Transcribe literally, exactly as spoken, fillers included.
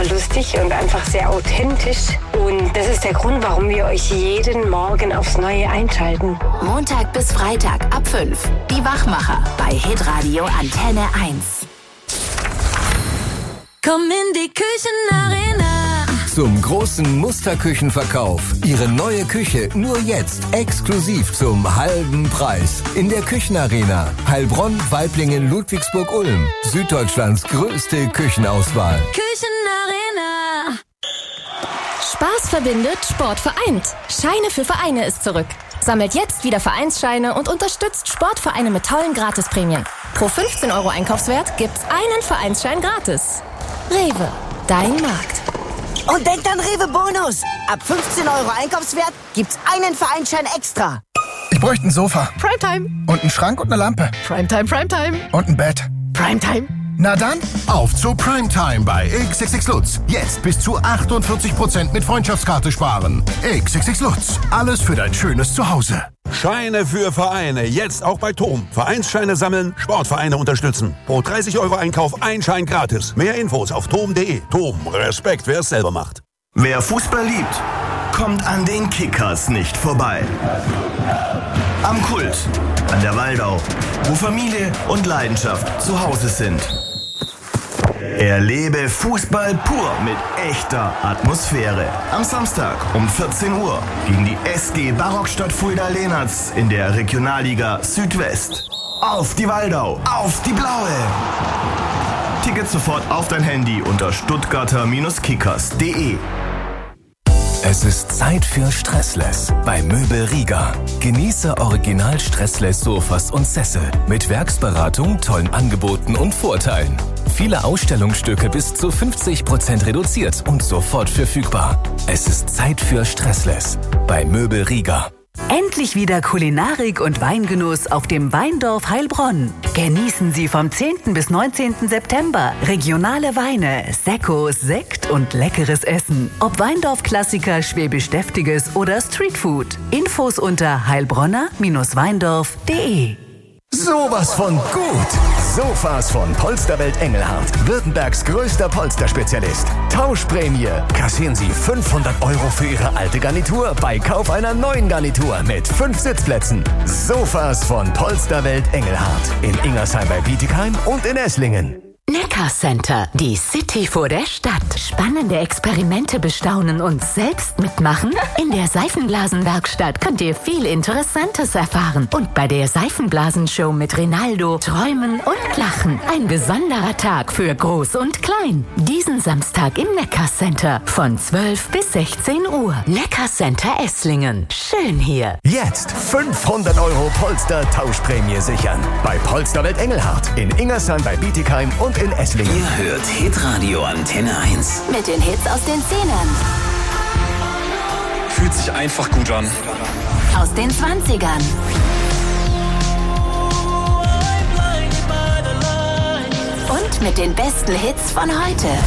lustig und einfach sehr authentisch. Und das ist der Grund, warum wir euch jeden Morgen aufs Neue einschalten. Montag bis Freitag ab fünf. Die Wachmacher bei Hitradio Antenne eins. Komm in die Küchenarena. Zum großen Musterküchenverkauf. Ihre neue Küche nur jetzt exklusiv zum halben Preis. In der Küchenarena. Heilbronn, Waiblingen, Ludwigsburg, Ulm. Süddeutschlands größte Küchenauswahl. Küchenarena. Spaß verbindet, Sport vereint. Scheine für Vereine ist zurück. Sammelt jetzt wieder Vereinsscheine und unterstützt Sportvereine mit tollen Gratisprämien. Pro fünfzehn Euro Einkaufswert gibt's einen Vereinsschein gratis. Rewe, dein Markt. Und denkt an Rewe Bonus. Ab fünfzehn Euro Einkaufswert gibt's einen Vereinsschein extra. Ich bräuchte ein Sofa. Primetime. Und einen Schrank und eine Lampe. Primetime, Primetime. Und ein Bett. Primetime. Na dann, auf zu Primetime bei X X X Lutz. Jetzt bis zu achtundvierzig Prozent mit Freundschaftskarte sparen. X X X Lutz. Alles für dein schönes Zuhause. Scheine für Vereine. Jetzt auch bei Tom. Vereinsscheine sammeln, Sportvereine unterstützen. Pro dreißig Euro Einkauf ein Schein gratis. Mehr Infos auf tom punkt de. Tom, Respekt, wer es selber macht. Wer Fußball liebt, kommt an den Kickers nicht vorbei. Am Kult, an der Waldau, wo Familie und Leidenschaft zu Hause sind. Erlebe Fußball pur mit echter Atmosphäre. Am Samstag um vierzehn Uhr gegen die S G Barockstadt Fulda-Lehnertz in der Regionalliga Südwest. Auf die Waldau, auf die Blaue! Tickets sofort auf dein Handy unter stuttgarter Kickers punkt de. Es ist Zeit für Stressless bei Möbel Rieger. Genieße original Stressless Sofas und Sessel mit Werksberatung, tollen Angeboten und Vorteilen. Viele Ausstellungsstücke bis zu fünfzig Prozent reduziert und sofort verfügbar. Es ist Zeit für Stressless bei Möbel Rieger. Endlich wieder Kulinarik und Weingenuss auf dem Weindorf Heilbronn. Genießen Sie vom zehnten bis neunzehnten September regionale Weine, Sekkos, Sekt und leckeres Essen. Ob Weindorf-Klassiker, Schwäbisch-Deftiges oder Streetfood. Infos unter heilbronner Weindorf punkt de. Sowas von gut! Sofas von Polsterwelt Engelhardt. Württembergs größter Polsterspezialist. Tauschprämie. Kassieren Sie fünfhundert Euro für Ihre alte Garnitur bei Kauf einer neuen Garnitur mit fünf Sitzplätzen. Sofas von Polsterwelt Engelhardt. In Ingersheim bei Bietigheim und in Esslingen. Neckar Center, die City vor der Stadt. Spannende Experimente bestaunen und selbst mitmachen? In der Seifenblasenwerkstatt könnt ihr viel Interessantes erfahren. Und bei der Seifenblasenshow mit Rinaldo träumen und lachen. Ein besonderer Tag für Groß und Klein. Diesen Samstag im Neckar Center von zwölf bis sechzehn Uhr. Neckar Center Esslingen. Schön hier. Jetzt fünfhundert Euro Polster-Tauschprämie sichern. Bei Polsterwelt Engelhardt. In Ingersheim bei Bietigheim und in Esslingen. Ihr hört Hitradio Antenne eins. Mit den Hits aus den Zehnern. Fühlt sich einfach gut an. Aus den Zwanzigern. Und mit den besten Hits von heute.